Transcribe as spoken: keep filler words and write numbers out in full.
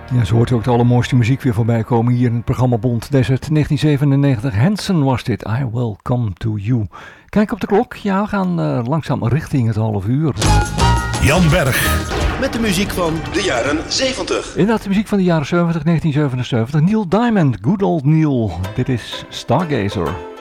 Ja, zo hoort ook de allermooiste muziek weer voorbij komen hier in het programma Bond. Deze uit negentien zevenennegentig. Hanson was dit. I Will Come To You. Kijk op de klok. Ja, we gaan uh, langzaam richting het half uur. Jan Berg. Met de muziek van de jaren zeventig. Inderdaad, de muziek van de jaren zeventig, negentien zevenenzeventig. Neil Diamond, good old Neil. Dit is Stargazer.